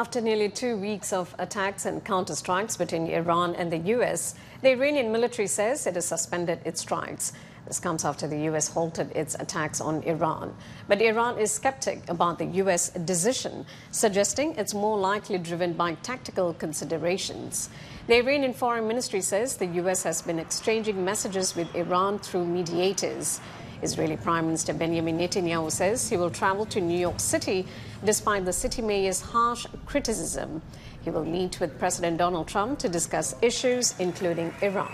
After nearly 2 weeks of attacks and counterstrikes between Iran and the U.S., the Iranian military says it has suspended its strikes. This comes after the U.S. halted its attacks on Iran. But Iran is skeptic about the U.S. decision, suggesting it's more likely driven by tactical considerations. The Iranian Foreign Ministry says the U.S. has been exchanging messages with Iran through mediators. Israeli Prime Minister Benjamin Netanyahu says he will travel to New York City despite the city mayor's harsh criticism. He will meet with President Donald Trump to discuss issues including Iran.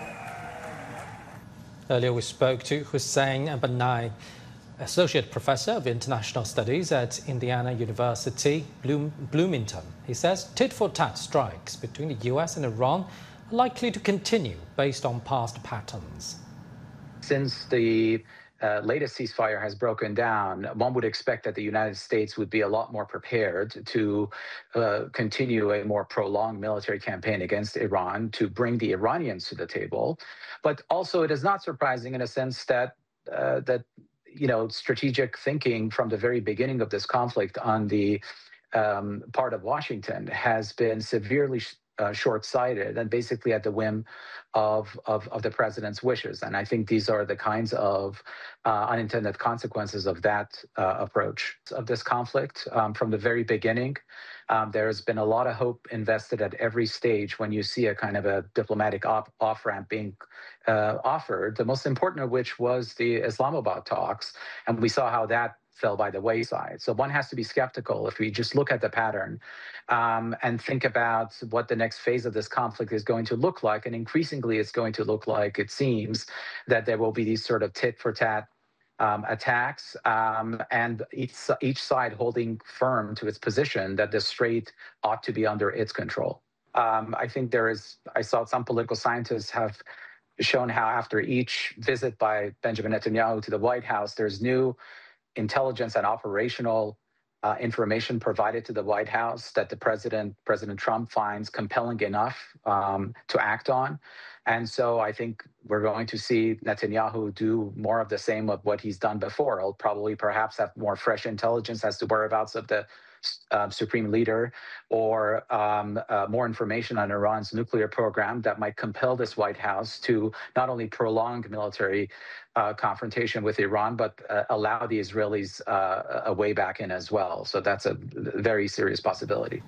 Earlier we spoke to Hussein Banai, Associate Professor of International Studies at Indiana University, Bloomington. He says tit-for-tat strikes between the U.S. and Iran are likely to continue based on past patterns. Since the latest ceasefire has broken down, one would expect that the United States would be a lot more prepared to continue a more prolonged military campaign against Iran, to bring the Iranians to the table. But also it is not surprising in a sense that strategic thinking from the very beginning of this conflict on the part of Washington has been severely short-sighted and basically at the whim of the president's wishes. And I think these are the kinds of unintended consequences of that approach of this conflict. From the very beginning, there's been a lot of hope invested at every stage when you see a kind of a diplomatic off-ramp being offered, the most important of which was the Islamabad talks. And we saw how that fell by the wayside. So one has to be skeptical if we just look at the pattern and think about what the next phase of this conflict is going to look like. And increasingly, it's going to look like, it seems, that there will be these sort of tit-for-tat attacks, and each side holding firm to its position that the Strait ought to be under its control. I think I saw some political scientists have shown how after each visit by Benjamin Netanyahu to the White House, there's new intelligence and operational information provided to the White House that President Trump finds compelling enough to act on. And so I think we're going to see Netanyahu do more of the same of what he's done before. He'll probably perhaps have more fresh intelligence as to whereabouts of the supreme leader, or more information on Iran's nuclear program that might compel this White House to not only prolong military confrontation with Iran, but allow the Israelis a way back in as well. So that's a very serious possibility.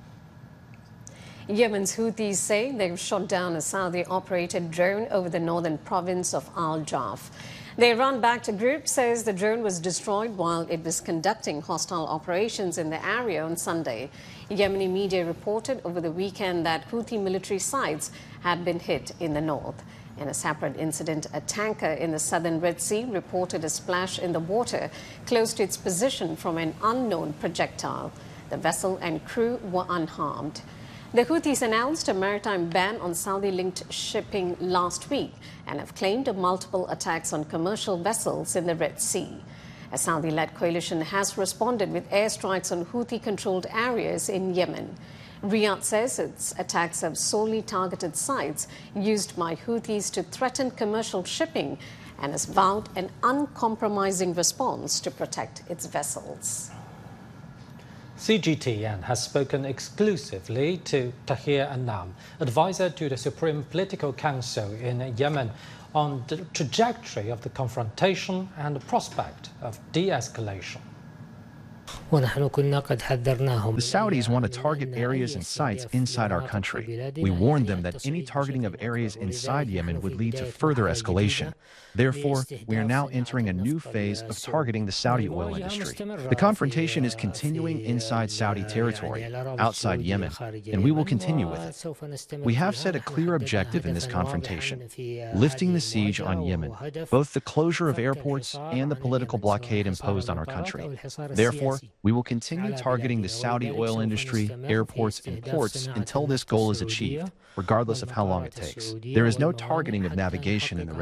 Yemen's Houthis say they've shot down a Saudi-operated drone over the northern province of Al-Jaf. The Iran-backed group says the drone was destroyed while it was conducting hostile operations in the area on Sunday. Yemeni media reported over the weekend that Houthi military sites had been hit in the north. In a separate incident, a tanker in the southern Red Sea reported a splash in the water close to its position from an unknown projectile. The vessel and crew were unharmed. The Houthis announced a maritime ban on Saudi-linked shipping last week and have claimed multiple attacks on commercial vessels in the Red Sea. A Saudi-led coalition has responded with airstrikes on Houthi-controlled areas in Yemen. Riyadh says its attacks have solely targeted sites used by Houthis to threaten commercial shipping and has vowed an uncompromising response to protect its vessels. CGTN has spoken exclusively to Tahir Annam, advisor to the Supreme Political Council in Yemen, on the trajectory of the confrontation and the prospect of de-escalation. The Saudis want to target areas and sites inside our country. We warned them that any targeting of areas inside Yemen would lead to further escalation. Therefore, we are now entering a new phase of targeting the Saudi oil industry. The confrontation is continuing inside Saudi territory, outside Yemen, and we will continue with it. We have set a clear objective in this confrontation: lifting the siege on Yemen, both the closure of airports and the political blockade imposed on our country. Therefore, we will continue targeting the Saudi oil industry, airports, and ports until this goal is achieved, regardless of how long it takes. There is no targeting of navigation in the